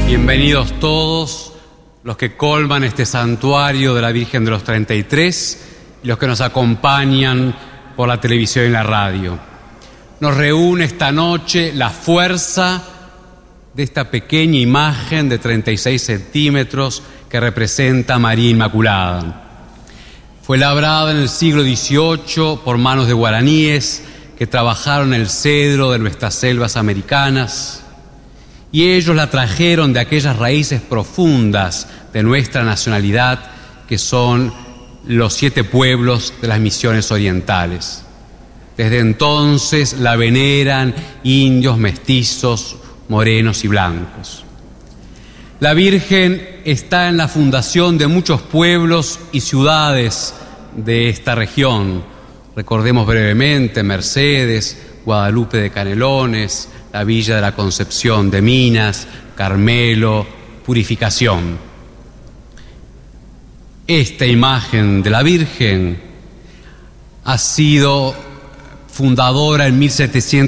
Bienvenidos todos los que colman este santuario de la Virgen de los 33 y los que nos acompañan por la televisión y la radio. Nos reúne esta noche la fuerza de esta pequeña imagen de 36 centímetros que representa a María Inmaculada. Fue labrada en el siglo XVIII por manos de guaraníes que trabajaron el cedro de nuestras selvas americanas, y ellos la trajeron de aquellas raíces profundas de nuestra nacionalidad, que son los 7 pueblos de las misiones orientales. Desde entonces la veneran indios, mestizos, morenos y blancos. La Virgen está en la fundación de muchos pueblos y ciudades de esta región. Recordemos brevemente Mercedes, Guadalupe de Canelones, la Villa de la Concepción de Minas, Carmelo, Purificación. Esta imagen de la Virgen ha sido fundadora en 1700